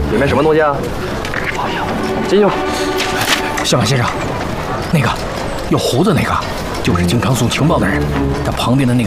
里面什么东西啊？进去吧。 小马先生，那个有胡子那个，就是经常送情报的人。他旁边的那个